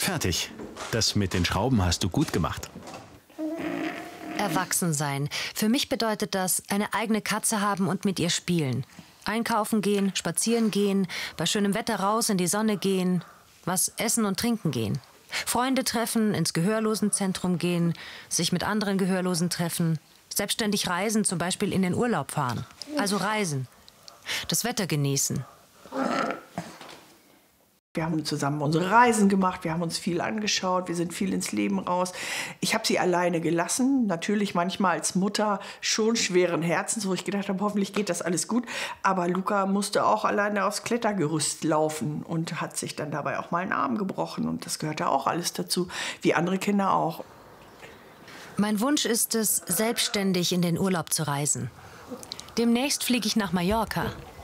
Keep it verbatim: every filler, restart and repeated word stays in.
Fertig. Das mit den Schrauben hast du gut gemacht. Erwachsen sein. Für mich bedeutet das, eine eigene Katze haben und mit ihr spielen. Einkaufen gehen, spazieren gehen, bei schönem Wetter raus in die Sonne gehen, was essen und trinken gehen. Freunde treffen, ins Gehörlosenzentrum gehen, sich mit anderen Gehörlosen treffen, selbstständig reisen, zum Beispiel in den Urlaub fahren. Also reisen. Das Wetter genießen. Wir haben zusammen unsere Reisen gemacht, wir haben uns viel angeschaut, wir sind viel ins Leben raus. Ich habe sie alleine gelassen, natürlich manchmal als Mutter schon schweren Herzens, wo ich gedacht habe, hoffentlich geht das alles gut. Aber Luca musste auch alleine aufs Klettergerüst laufen und hat sich dann dabei auch mal einen Arm gebrochen. Und das gehörte auch alles dazu, wie andere Kinder auch. Mein Wunsch ist es, selbstständig in den Urlaub zu reisen. Demnächst fliege ich nach Mallorca.